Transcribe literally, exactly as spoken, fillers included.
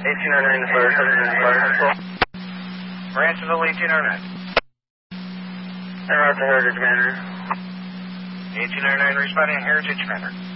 eighteen oh nine to fire, seven nine fire. Ransomville eighteen oh nine. En route to Heritage Manor. eighteen oh nine responding Heritage Manor.